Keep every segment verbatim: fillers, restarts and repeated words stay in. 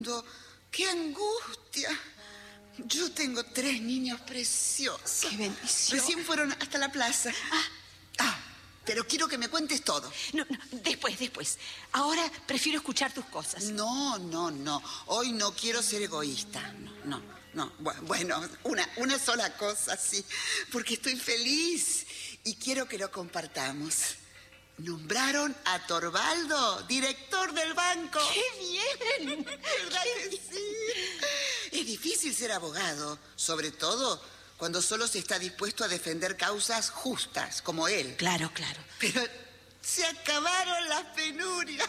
mundo. ¡Qué angustia! Yo tengo tres niños preciosos. ¡Qué bendición! Recién fueron hasta la plaza. Ah. Ah, pero quiero que me cuentes todo. No, no, después, después. Ahora prefiero escuchar tus cosas. No, no, no. Hoy no quiero ser egoísta. No, no, no. Bueno, una, una sola cosa, sí. Porque estoy feliz y quiero que lo compartamos. Nombraron a Torvaldo director del banco. ¡Qué bien! ¿Verdad ¡Qué que sí? Es difícil ser abogado, sobre todo cuando solo se está dispuesto a defender causas justas, como él. Claro, claro. Pero se acabaron las penurias.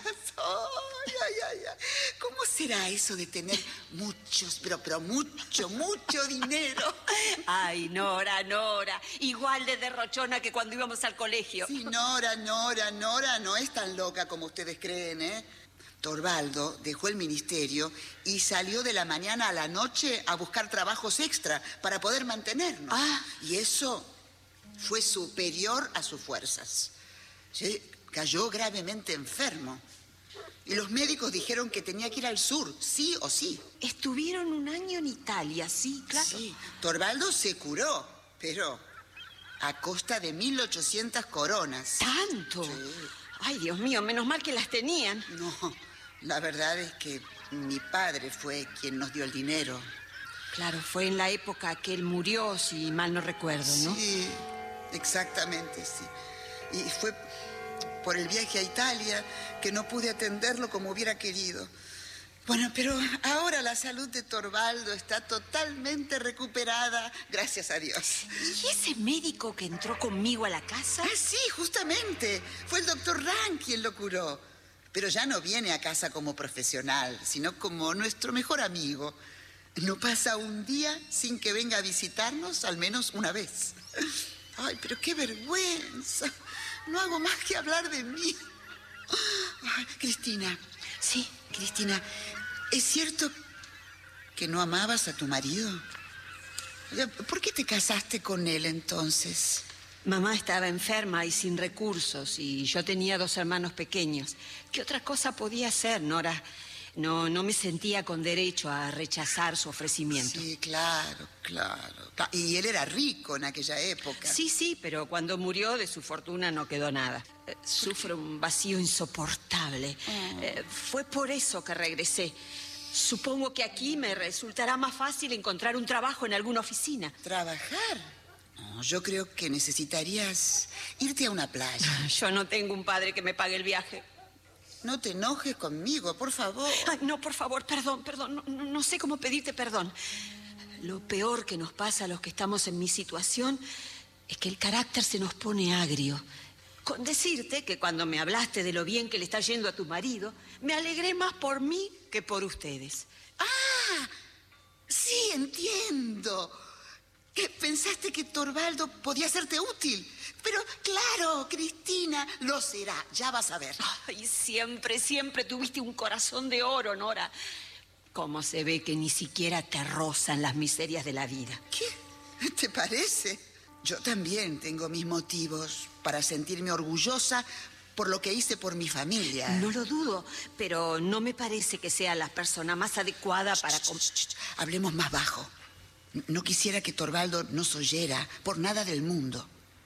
Ay, ay, ay, ay. ¿Cómo será eso de tener muchos, pero, pero mucho, mucho dinero? Ay, Nora, Nora. Igual de derrochona que cuando íbamos al colegio. Sí, Nora, Nora, Nora no es tan loca como ustedes creen, ¿eh? Torvaldo dejó el ministerio y salió de la mañana a la noche a buscar trabajos extra para poder mantenernos. Ah. Y eso fue superior a sus fuerzas. Sí, cayó gravemente enfermo. Y los médicos dijeron que tenía que ir al sur, sí o sí. Estuvieron un año en Italia, sí, claro. Sí, Torvaldo se curó, pero a costa de mil ochocientas coronas. ¿Tanto? Sí. Ay, Dios mío, menos mal que las tenían. No, la verdad es que mi padre fue quien nos dio el dinero. Claro, fue en la época que él murió, si mal no recuerdo, ¿no? Sí, exactamente, sí. Y fue por el viaje a Italia que no pude atenderlo como hubiera querido. Bueno, pero ahora la salud de Torvaldo está totalmente recuperada, gracias a Dios. ¿Y ese médico que entró conmigo a la casa? Ah, sí, justamente. Fue el doctor Rank quien lo curó. Pero ya no viene a casa como profesional, sino como nuestro mejor amigo. No pasa un día sin que venga a visitarnos al menos una vez. Ay, pero qué vergüenza. No hago más que hablar de mí. Ay, Cristina. Sí. Cristina, ¿es cierto que no amabas a tu marido? ¿Por qué te casaste con él entonces? Mamá estaba enferma y sin recursos, y yo tenía dos hermanos pequeños. ¿Qué otra cosa podía hacer, Nora? No, no me sentía con derecho a rechazar su ofrecimiento. Sí, claro, claro. Y él era rico en aquella época. Sí, sí, pero cuando murió de su fortuna no quedó nada. Eh, sufro un vacío insoportable. Oh. Eh, fue por eso que regresé. Supongo que aquí me resultará más fácil encontrar un trabajo en alguna oficina. ¿Trabajar? No, yo creo que necesitarías irte a una playa. Yo no tengo un padre que me pague el viaje. No te enojes conmigo, por favor. Ay, no, por favor, perdón, perdón. No, no, no sé cómo pedirte perdón. Lo peor que nos pasa a los que estamos en mi situación es que el carácter se nos pone agrio. Con decirte que cuando me hablaste de lo bien que le está yendo a tu marido, me alegré más por mí que por ustedes. Ah, sí, entiendo. ¿Qué, pensaste que Torvaldo podía serte útil? Pero claro, Cristina, lo será, ya vas a ver. Ay, siempre, siempre tuviste un corazón de oro, Nora. Cómo se ve que ni siquiera te rozan las miserias de la vida. ¿Qué? ¿Te parece? Yo también tengo mis motivos para sentirme orgullosa por lo que hice por mi familia. No lo dudo, pero no me parece que sea la persona más adecuada para... Ch, ch, ch, ch. Hablemos más bajo. No quisiera que Torvaldo nos oyera por nada del mundo.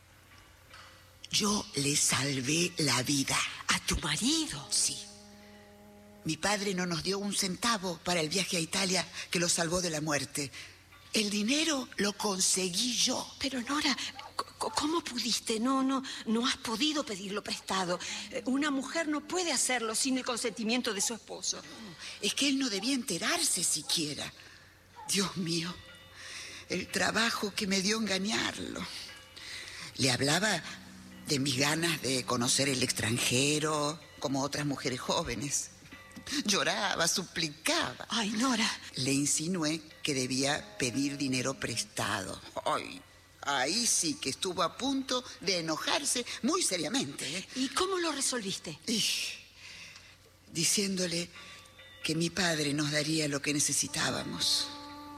Yo le salvé la vida. ¿A tu marido? Sí. Mi padre no nos dio un centavo para el viaje a Italia que lo salvó de la muerte. El dinero lo conseguí yo. Pero, Nora, ¿cómo pudiste? No, no, no has podido pedirlo prestado. Una mujer no puede hacerlo sin el consentimiento de su esposo. Es que él no debía enterarse siquiera. Dios mío, el trabajo que me dio engañarlo. Le hablaba de mis ganas de conocer el extranjero, como otras mujeres jóvenes. Lloraba, suplicaba. Ay, Nora. Le insinué que debía pedir dinero prestado. Ay, ahí sí que estuvo a punto de enojarse muy seriamente, ¿eh? ¿Y cómo lo resolviste? Y, diciéndole que mi padre nos daría lo que necesitábamos.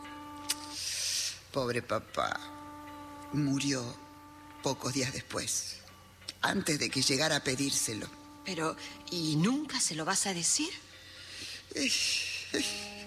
Pobre papá. Murió pocos días después, antes de que llegara a pedírselo. Pero, ¿y nunca se lo vas a decir? Eh, eh.